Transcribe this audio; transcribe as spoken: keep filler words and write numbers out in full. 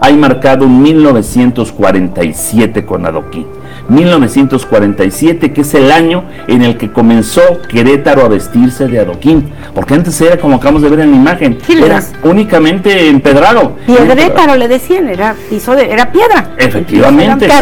hay marcado mil novecientos cuarenta y siete con adoquín. mil novecientos cuarenta y siete, que es el año en el que comenzó Querétaro a vestirse de adoquín, porque antes era como acabamos de ver en la imagen, Sí, era las... únicamente empedrado. Piedrétaro le decían, era piso de, era piedra. Efectivamente.